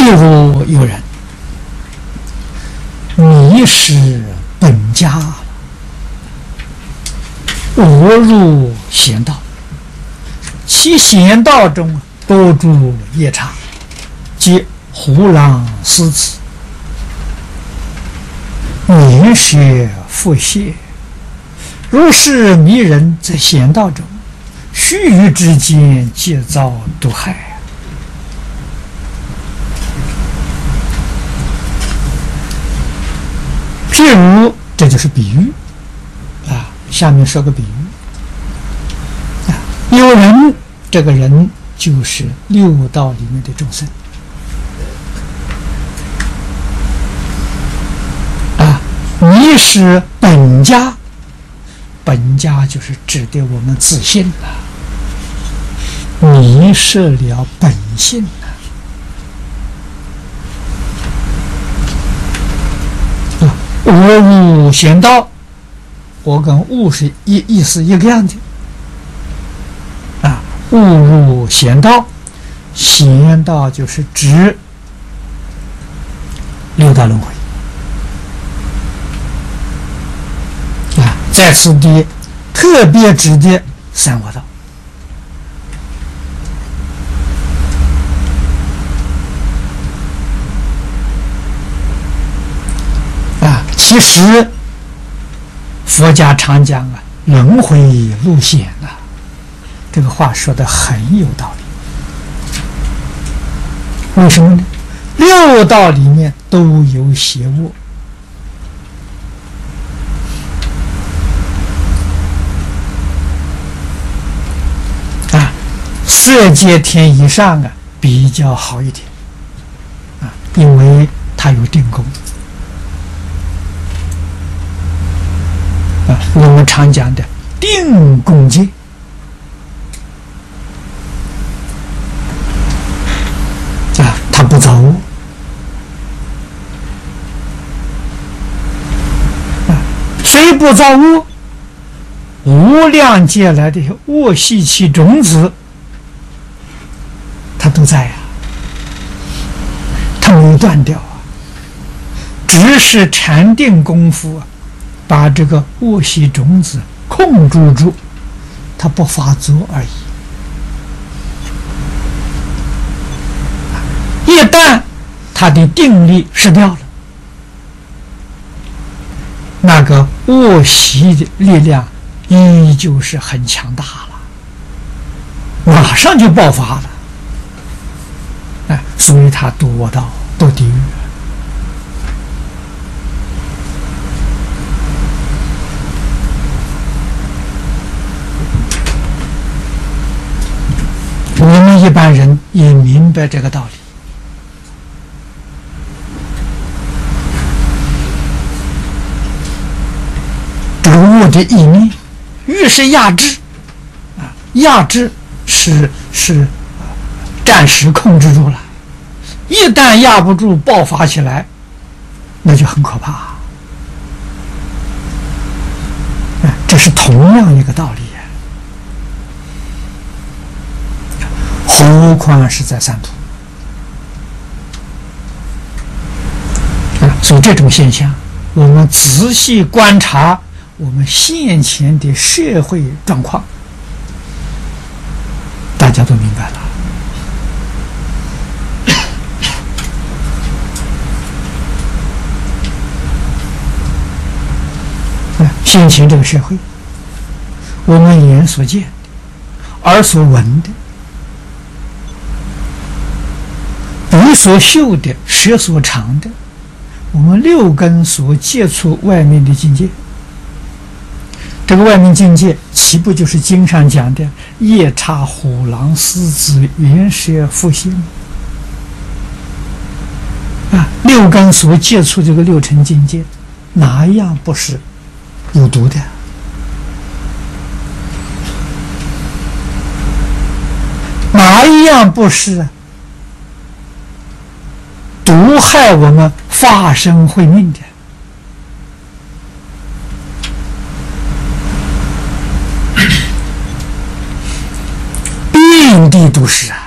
譬如有人迷失本家，误入贤道，其贤道中多诸夜叉，即胡狼狮子，年学复谢。如是迷人在贤道中，须臾之间皆遭毒害。譬如，这就是比喻啊。下面说个比喻啊，有人，这个人就是六道里面的众生啊，迷失本家，本家就是指的我们自性啊，迷失了本性啊。我入贤道，我跟悟是意思一个样的啊。误入贤道，贤道就是指六道轮回啊，在此地特别指的三恶道。其实，佛家常讲啊，轮回路险啊，这个话说的很有道理。为什么呢？六道里面都有邪恶啊，色界天以上啊比较好一点啊，因为它有定功。我们常讲的定功界啊，它不造恶啊，虽不造恶，无量劫来的恶习气种子，它都在啊，它没有断掉啊，只是禅定功夫啊。把这个恶习种子控制住，它不发作而已。一旦它的定力失掉了，那个恶习的力量依旧是很强大了，马上就爆发了。所以它堕地狱。我们一般人也明白这个道理。这个恶的意念，越是压制啊，压制是暂时控制住了，一旦压不住爆发起来，那就很可怕。这是同样一个道理。何况是在三途所以这种现象，我们仔细观察我们现前的社会状况，大家都明白了。现前这个社会，我们眼所见的，耳所闻的，鼻所嗅的，舌所尝的，我们六根所接触外面的境界，这个外面境界岂不就是经上讲的夜叉、虎狼、狮子、猿蛇、蝮蝎六根所接触这个六尘境界，哪一样不是有毒的？哪一样不是毒害我们发生慧命的？遍地都是啊！